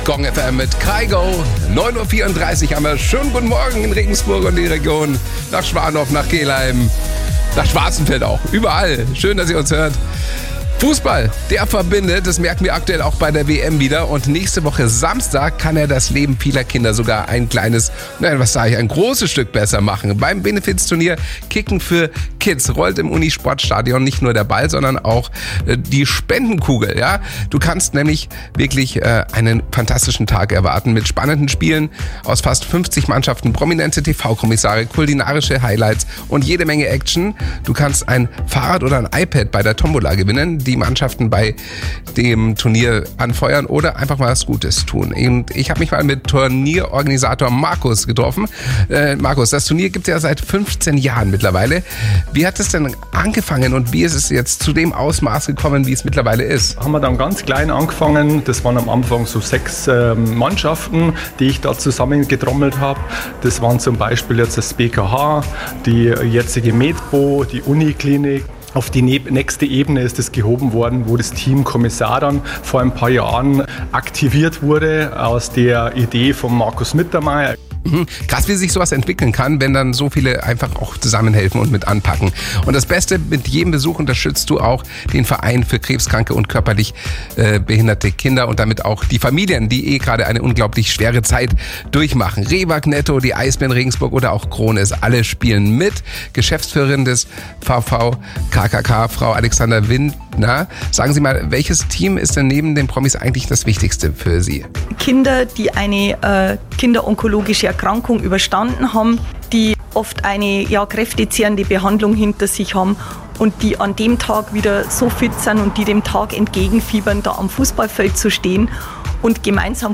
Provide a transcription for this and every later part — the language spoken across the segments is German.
Gong FM mit Kaigo. 9.34 Uhr haben wir. Schönen guten Morgen in Regensburg und die Region. Nach Schwanhof, nach Kelheim, nach Schwarzenfeld auch. Überall. Schön, dass ihr uns hört. Fußball, der verbindet, das merken wir aktuell auch bei der WM wieder. Und nächste Woche Samstag kann er das Leben vieler Kinder sogar ein kleines, ein großes Stück besser machen. Beim Benefizturnier Kicken für Kids rollt im Unisportstadion nicht nur der Ball, sondern auch die Spendenkugel. Ja? Du kannst nämlich wirklich einen fantastischen Tag erwarten mit spannenden Spielen aus fast 50 Mannschaften, prominente TV-Kommissare, kulinarische Highlights und jede Menge Action. Du kannst ein Fahrrad oder ein iPad bei der Tombola gewinnen, die Mannschaften bei dem Turnier anfeuern oder einfach mal was Gutes tun. Und ich habe mich mal mit Turnierorganisator Markus getroffen. Markus, das Turnier gibt es ja seit 15 Jahren mittlerweile. Wie hat es denn angefangen und wie ist es jetzt zu dem Ausmaß gekommen, wie es mittlerweile ist? Haben wir dann ganz klein angefangen. Das waren am Anfang so 6 Mannschaften, die ich da zusammengetrommelt habe. Das waren zum Beispiel jetzt das BKH, die jetzige Medpo, die Uniklinik. Auf die nächste Ebene ist es gehoben worden, wo das Team Kommissar dann vor ein paar Jahren aktiviert wurde aus der Idee von Markus Mittermeier. Krass, wie sich sowas entwickeln kann, wenn dann so viele einfach auch zusammenhelfen und mit anpacken. Und das Beste, mit jedem Besuch unterstützt du auch den Verein für krebskranke und körperlich behinderte Kinder und damit auch die Familien, die gerade eine unglaublich schwere Zeit durchmachen. Rewag, Netto, die Eisbären Regensburg oder auch Krones, alle spielen mit. Geschäftsführerin des VV KKK, Frau Alexander Windner. Sagen Sie mal, welches Team ist denn neben den Promis eigentlich das Wichtigste für Sie? Kinder, die eine kinderonkologische Erkrankung überstanden haben, die oft eine kräftezehrende Behandlung hinter sich haben und die an dem Tag wieder so fit sind und die dem Tag entgegenfiebern, da am Fußballfeld zu stehen und gemeinsam.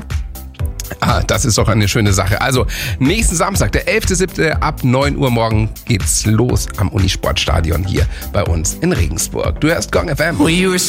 Das ist doch eine schöne Sache. Also, nächsten Samstag, der 11.07. ab 9 Uhr morgen geht's los am Unisportstadion hier bei uns in Regensburg. Du hörst Gong FM.